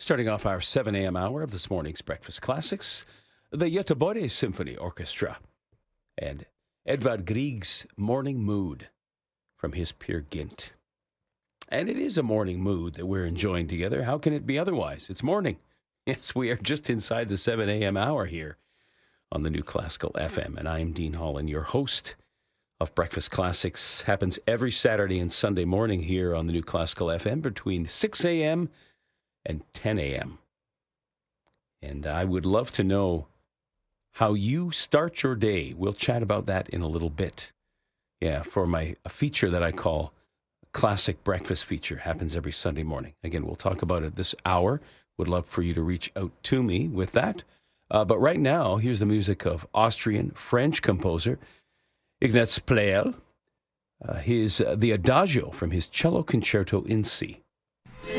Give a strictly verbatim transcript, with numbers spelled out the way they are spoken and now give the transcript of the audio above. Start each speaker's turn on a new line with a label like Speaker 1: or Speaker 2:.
Speaker 1: Starting off our seven a.m. hour of this morning's Breakfast Classics, the Göteborg Symphony Orchestra and Edvard Grieg's Morning Mood from his Peer Gynt. And it is a morning mood that we're enjoying together. How can it be otherwise? It's morning. Yes, we are just inside the seven a.m. hour here on the New Classical F M. And I'm Dean Holland, your host of Breakfast Classics. Happens every Saturday and Sunday morning here on the New Classical F M between six a.m. and ten a.m. And I would love to know how you start your day. We'll chat about that in a little bit. Yeah, for my a feature that I call Classic Breakfast Feature. Happens every Sunday morning. Again, we'll talk about it this hour. Would love for you to reach out to me with that. Uh, but right now, here's the music of Austrian-French composer Ignaz Pleyel. Uh, his uh, the Adagio from his Cello Concerto in C.